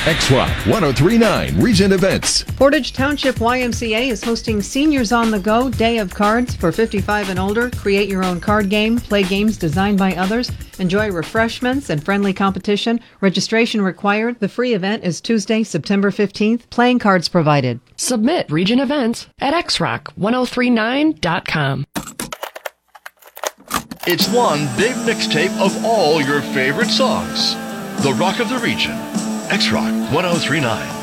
X-Rock 1039 Region Events. Portage Township YMCA is hosting Seniors on the Go Day of Cards for 55 and older. Create your own card game, play games designed by others, enjoy refreshments and friendly competition. Registration required. The free event is Tuesday, September 15th. Playing cards provided. Submit Region Events at xrock1039.com. It's one big mixtape of all your favorite songs. The Rock of the Region. X-Rock 1039.